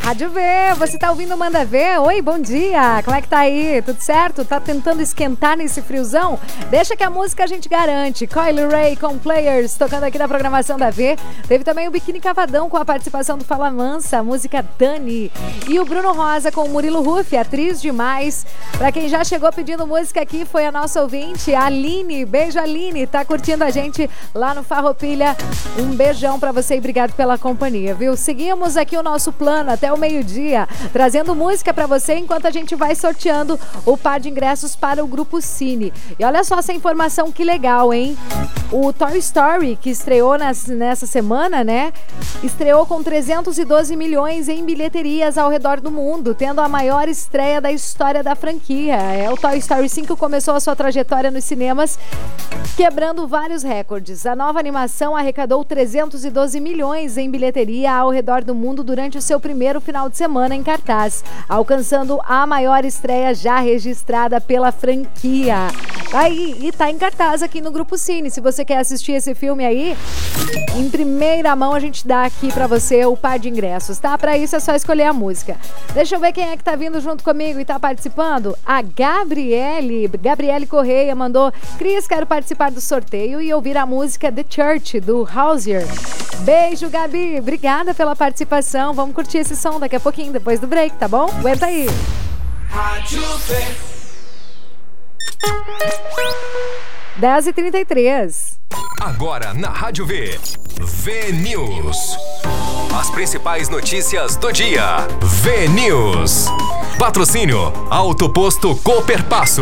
Rádio V, você tá ouvindo o Manda V? Oi, bom dia, como é que tá aí? Tudo certo? Tá tentando esquentar nesse friozão? Deixa que a música a gente garante. Kylie Ray com Players, tocando aqui na programação da V. Teve também o Biquíni Cavadão com a participação do Fala Mansa, a música Dani. E o Bruno Rosa com o Murilo Ruff, atriz demais. Pra quem já chegou pedindo música aqui, foi a nossa ouvinte, a Aline. Beijo, Aline, tá curtindo a gente lá no Farroupilha. Um beijão pra você e obrigado pela companhia, viu? Seguimos aqui o nosso plano até o meio-dia, trazendo música pra você enquanto a gente vai sorteando o par de ingressos para o Grupo Cine. E olha só essa informação que legal, hein? O Toy Story, que estreou nessa semana, né? Estreou com 312 milhões em bilheterias ao redor do mundo, tendo a maior estreia da história da franquia. O Toy Story 5 começou a sua trajetória nos cinemas, quebrando vários recordes. A nova animação arrecadou 312 milhões em bilheteria ao redor do mundo durante o seu primeiro final de semana em cartaz, alcançando a maior estreia já registrada pela franquia. E tá em cartaz aqui no Grupo Cine. Se você quer assistir esse filme aí, em primeira mão a gente dá aqui pra você o par de ingressos, tá? Pra isso é só escolher a música. Deixa eu ver quem é que tá vindo junto comigo e tá participando. A Gabriele Correia mandou: Cris, quero participar do sorteio e ouvir a música The Church, do Hozier. Beijo, Gabi. Obrigada pela participação. Vamos curtir esse som daqui a pouquinho, depois do break, tá bom? Aguenta aí. Rádio V. 10h33. Agora na Rádio V, V-News. As principais notícias do dia. V-News. Patrocínio Auto Posto Cooperpasso.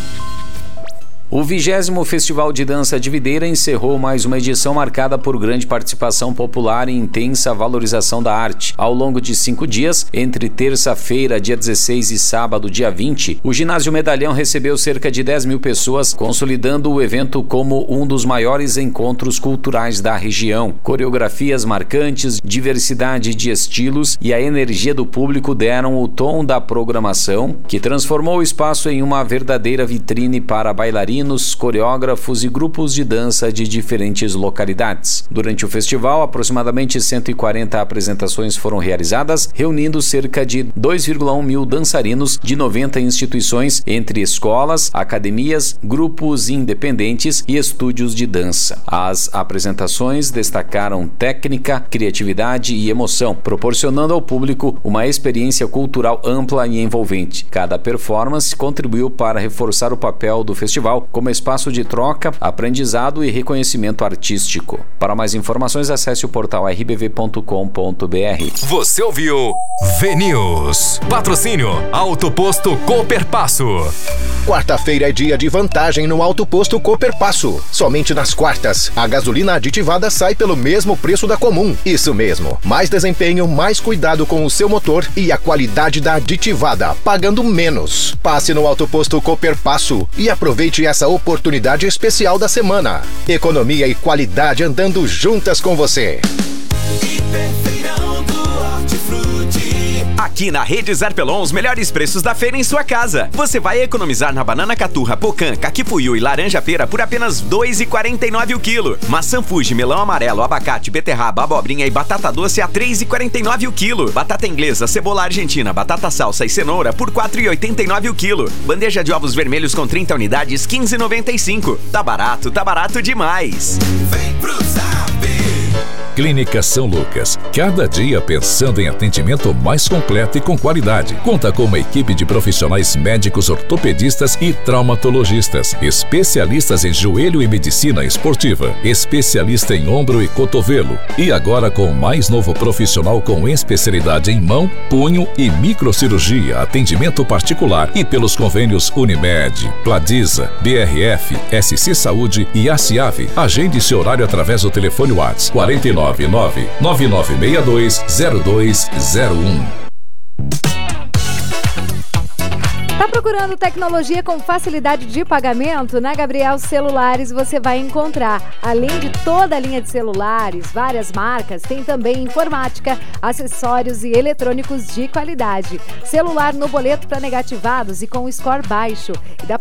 O 20º Festival de Dança de Videira encerrou mais uma edição marcada por grande participação popular e intensa valorização da arte. Ao longo de 5 dias, entre terça-feira, dia 16 e sábado, dia 20, o Ginásio Medalhão recebeu cerca de 10 mil pessoas, consolidando o evento como um dos maiores encontros culturais da região. Coreografias marcantes, diversidade de estilos e a energia do público deram o tom da programação, que transformou o espaço em uma verdadeira vitrine para bailarinos, coreógrafos e grupos de dança de diferentes localidades. Durante o festival, aproximadamente 140 apresentações foram realizadas, reunindo cerca de 2,1 mil dançarinos de 90 instituições, entre escolas, academias, grupos independentes e estúdios de dança. As apresentações destacaram técnica, criatividade e emoção, proporcionando ao público uma experiência cultural ampla e envolvente. Cada performance contribuiu para reforçar o papel do festival como espaço de troca, aprendizado e reconhecimento artístico. Para mais informações, acesse o portal rbv.com.br. Você ouviu V-News. Patrocínio Auto Posto Cooperpasso. Quarta-feira é dia de vantagem no Auto Posto Cooperpasso. Somente nas quartas, a gasolina aditivada sai pelo mesmo preço da comum. Isso mesmo, mais desempenho, mais cuidado com o seu motor e a qualidade da aditivada, pagando menos. Passe no Auto Posto Cooperpasso e aproveite essa oportunidade especial da semana. Economia e qualidade andando juntas com você. Aqui na Rede Zarpelon, os melhores preços da feira em sua casa. Você vai economizar na banana caturra, pocã, caquifuiu e laranja pera por apenas R$ 2,49 o quilo. Maçã Fuji, melão amarelo, abacate, beterraba, abobrinha e batata doce a R$ 3,49 o quilo. Batata inglesa, cebola argentina, batata salsa e cenoura por R$ 4,89 o quilo. Bandeja de ovos vermelhos com 30 unidades, R$ 15,95. Tá barato demais. Vem pro Zap! Clínica São Lucas, cada dia pensando em atendimento mais completo e com qualidade. Conta com uma equipe de profissionais médicos, ortopedistas e traumatologistas, especialistas em joelho e medicina esportiva, especialista em ombro e cotovelo. E agora com o mais novo profissional com especialidade em mão, punho e microcirurgia, atendimento particular e pelos convênios Unimed, Pladiza, BRF, SC Saúde e ACIAV. Agende seu horário através do telefone WhatsApp 499-9962-0201. Tá procurando tecnologia com facilidade de pagamento? Na Gabriel Celulares você vai encontrar, além de toda a linha de celulares, várias marcas, tem também informática, acessórios e eletrônicos de qualidade. Celular no boleto para negativados e com score baixo. E dá